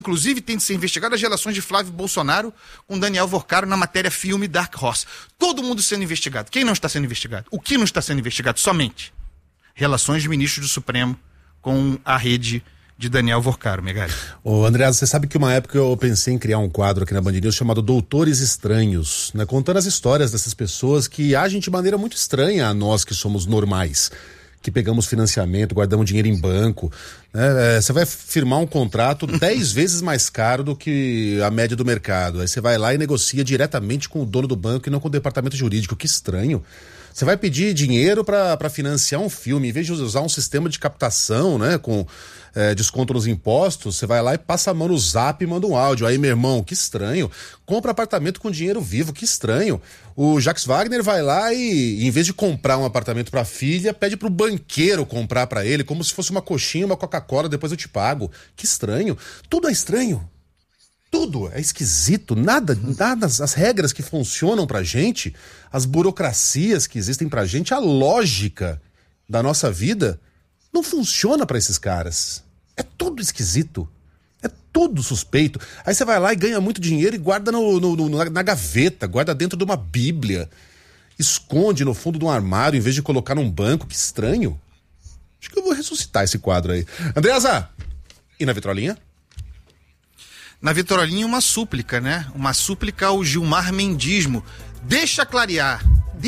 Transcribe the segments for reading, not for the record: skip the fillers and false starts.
Inclusive, tem de ser investigado as relações de Flávio Bolsonaro com Daniel Vorcaro na matéria filme Dark Horse. Todo mundo sendo investigado. Quem não está sendo investigado? O que não está sendo investigado? Somente relações de ministros do Supremo com a rede de Daniel Vorcaro, Megali. Ô André, você sabe que uma época eu pensei em criar um quadro aqui na Band News chamado Doutores Estranhos, né? Contando as histórias dessas pessoas que agem de maneira muito estranha a nós que somos normais, que pegamos financiamento, guardamos dinheiro em banco, né? Você vai firmar um contrato 10 vezes mais caro do que a média do mercado. Aí você vai lá e negocia diretamente com o dono do banco e não com o departamento jurídico. Que estranho. Você vai pedir dinheiro para financiar um filme, em vez de usar um sistema de captação, né, com desconto nos impostos, você vai lá e passa a mão no Zap e manda um áudio. Aí, meu irmão, que estranho. Compra apartamento com dinheiro vivo, que estranho. O Jacques Wagner vai lá e, em vez de comprar um apartamento para a filha, pede pro banqueiro comprar para ele, como se fosse uma coxinha, uma Coca-Cola, depois eu te pago. Que estranho. Tudo é estranho. Tudo é esquisito, nada, as regras que funcionam pra gente, as burocracias que existem pra gente, a lógica da nossa vida não funciona pra esses caras. É tudo esquisito, é tudo suspeito. Aí você vai lá e ganha muito dinheiro e guarda na gaveta, guarda dentro de uma bíblia, esconde no fundo de um armário em vez de colocar num banco. Que estranho. Acho que eu vou ressuscitar esse quadro aí. Andreasa, e na vitrolinha? Na vitrolinha uma súplica, né? Uma súplica ao Gilmar Mendismo. Deixa clarear.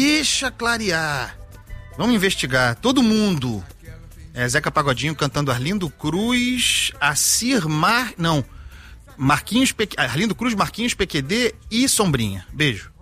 Vamos investigar. Todo mundo. Zeca Pagodinho cantando Arlindo Cruz, Arlindo Cruz, Marquinhos, PQD e Sombrinha. Beijo.